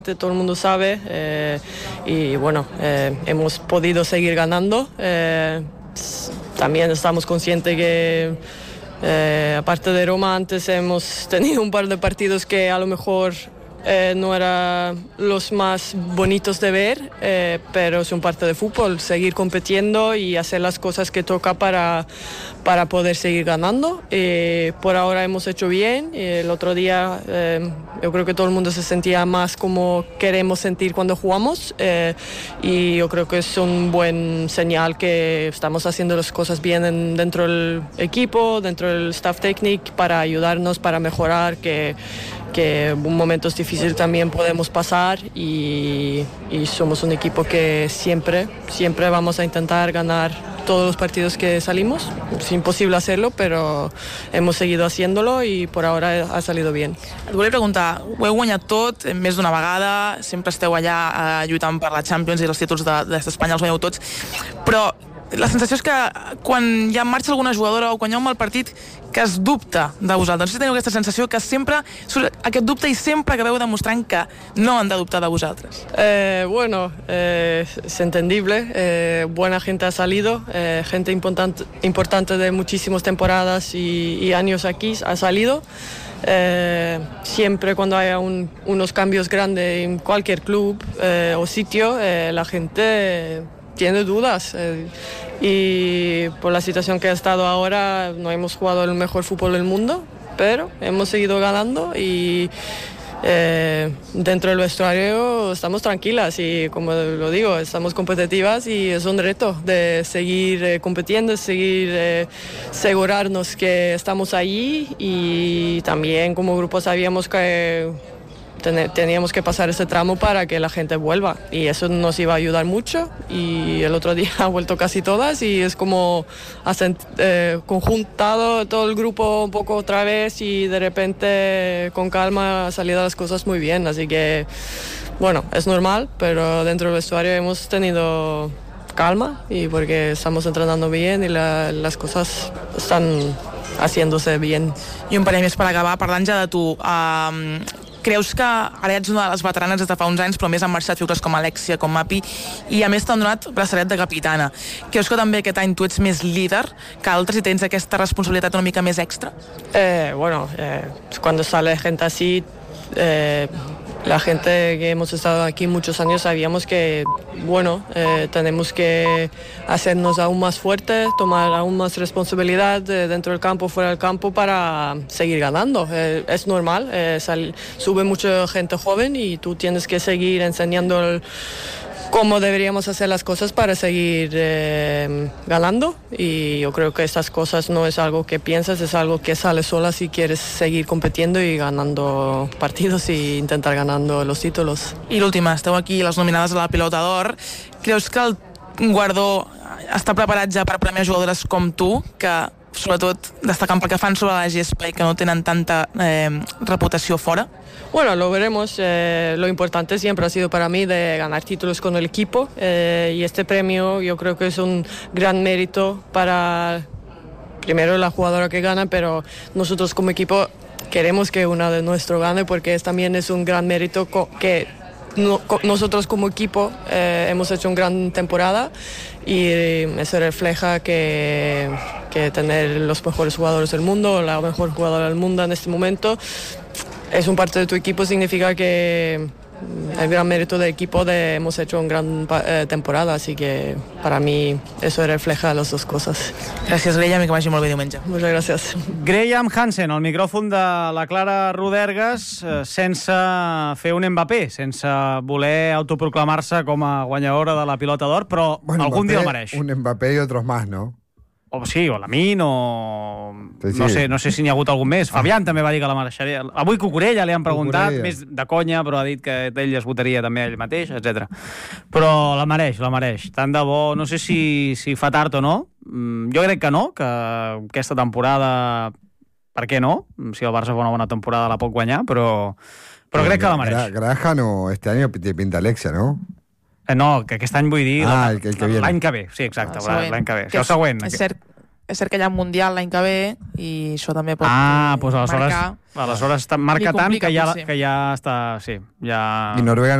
Todo el mundo sabe y bueno, hemos podido seguir ganando. También estamos conscientes que aparte de Roma antes hemos tenido un par de partidos que a lo mejor no eran los más bonitos de ver, pero es un parte de fútbol, seguir compitiendo y hacer las cosas que toca para poder seguir ganando. Por ahora hemos hecho bien. El otro día yo creo que todo el mundo se sentía más como queremos sentir cuando jugamos, y yo creo que es un buen señal que estamos haciendo las cosas bien dentro del equipo, dentro del staff técnico, para ayudarnos, para mejorar, que momentos difíciles también podemos pasar, y somos un equipo que siempre vamos a intentar ganar todos los partidos que salimos. Es imposible hacerlo, però hemos seguido haciéndolo y por ahora ha salido bien. Et volia preguntar, ho heu guanyat tot més d'una vegada, sempre esteu allà lluitant per la Champions i els títols d'Espanya els guanyeu tots, però la sensació és que quan ja marxa alguna jugadora o quan hi ha un mal partit que es dubta de vosaltres. No sé si teniu aquesta sensació que sempre surt aquest dubte i sempre acabeu demostrant que no han de dubtar de vosaltres. Bueno, es entendible. Buena gente ha salido, gente importante de muchísimas temporadas y años aquí ha salido. Siempre cuando haya unos cambios grandes en cualquier club o sitio, la gente tiene dudas, y por la situación que ha estado ahora no hemos jugado el mejor fútbol del mundo, pero hemos seguido ganando y dentro del vestuario estamos tranquilas y, como lo digo, estamos competitivas y es un reto de seguir compitiendo, seguir asegurarnos que estamos allí, y también como grupo sabíamos que teníamos que pasar ese tramo para que la gente vuelva, y eso nos iba a ayudar mucho, y el otro día ha vuelto casi todas y es como conjuntado todo el grupo un poco otra vez, y de repente con calma han salido las cosas muy bien, así que bueno, es normal, pero dentro del vestuario hemos tenido calma, y porque estamos entrenando bien y las cosas están haciéndose bien. I un parell més per acabar, parlant ja de tu, creus que ara ets una de les veteranes des de fa uns anys, però més han marxat figures com Alexia, com Mapi, i a més t'han donat braçalet de capitana. Creus que també aquest any tu ets més líder que altres i tens aquesta responsabilitat una mica més extra? Bueno, cuando sale gente así, la gente que hemos estado aquí muchos años sabíamos que, bueno, tenemos que hacernos aún más fuertes, tomar aún más responsabilidad dentro del campo, fuera del campo, para seguir ganando. Es normal, sube mucha gente joven y tú tienes que seguir enseñando cómo deberíamos hacer las cosas para seguir ganando, y yo creo que estas cosas no es algo que piensas, es algo que sale sola si quieres seguir compitiendo y ganando partidos y intentar ganando los títulos. I l'última, esteu aquí les nominades a la Pilota d'Or. Creus que el guardó està preparat ja per premiar jugadores com tu, que sobretot destacant pel que fan sobre la gespa i que no tenen tanta reputació fora? Bueno, lo veremos. Lo importante siempre ha sido para mí de ganar títulos con el equipo, y este premio yo creo que es un gran mérito para, primero, la jugadora que gana, pero nosotros como equipo queremos que una de nuestros gane, porque también es un gran mérito que nosotros como equipo hemos hecho una gran temporada, y eso refleja que tener los mejores jugadores del mundo, la mejor jugadora del mundo en este momento, es un parte de tu equipo, significa que el gran mérito del equipo hemos hecho una gran temporada, así que para mí eso refleja las dos cosas. Gràcies, Graham, i que vagi molt bé diumenge. Muchas gracias. Graham Hansen, al micròfon de la Clara Rodergas, sense fer un Mbappé, sense voler autoproclamar-se com a guanyadora de la Pilota d'Or, però bueno, algun dia el mereix. Un Mbappé y otros más, ¿no? O sí, o Lamin, o... Sí. No sé si n'hi ha hagut algun més. Fabián també va dir que la mereixeria. Avui Cucurella li han preguntat, més de conya, però ha dit que ell es votaria també ell mateix, etc. Però la mereix. Tant de bo, no sé si fa tard o no. Jo crec que no, que aquesta temporada, per què no? Si el Barça fa una bona temporada la pot guanyar, però crec que la mereix. Graham este año te pinta Alexia, ¿no? No, que aquest any vull dir... el que viene. L'any que ve, sí, exacte, l'any que ve. El següent. És cert és cert que hi ha un Mundial l'any que ve i això també pot doncs aleshores marcar. marca tant complica, que ja potser. està... Sí, ja... Y Noruega